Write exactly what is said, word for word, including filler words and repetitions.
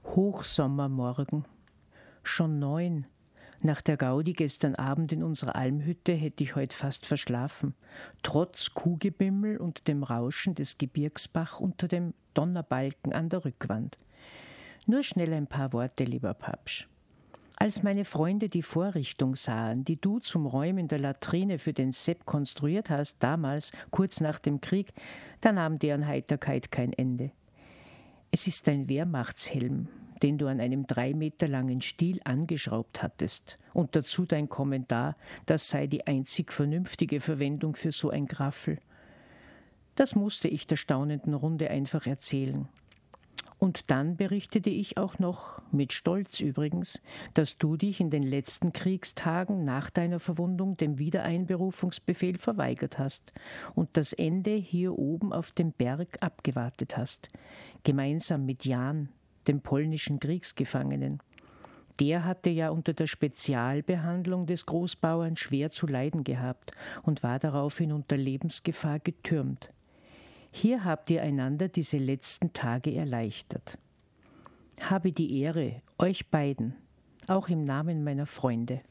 Hochsommermorgen. Schon neun. Nach der Gaudi gestern Abend in unserer Almhütte hätte ich heut fast verschlafen, trotz Kuhgebimmel und dem Rauschen des Gebirgsbach unter dem Donnerbalken an der Rückwand. Nur schnell ein paar Worte, lieber Papsch. Als meine Freunde die Vorrichtung sahen, die du zum Räumen der Latrine für den Sepp konstruiert hast, damals, kurz nach dem Krieg, da nahm deren Heiterkeit kein Ende. Es ist ein Wehrmachtshelm, den du an einem drei Meter langen Stiel angeschraubt hattest. Und dazu dein Kommentar, das sei die einzig vernünftige Verwendung für so ein Graffel. Das musste ich der staunenden Runde einfach erzählen. Und dann berichtete ich auch noch, mit Stolz übrigens, dass du dich in den letzten Kriegstagen nach deiner Verwundung dem Wiedereinberufungsbefehl verweigert hast und das Ende hier oben auf dem Berg abgewartet hast, gemeinsam mit Jan, dem polnischen Kriegsgefangenen. Der hatte ja unter der Spezialbehandlung des Großbauern schwer zu leiden gehabt und war daraufhin unter Lebensgefahr getürmt. Hier habt ihr einander diese letzten Tage erleichtert. Habe die Ehre, euch beiden, auch im Namen meiner Freunde,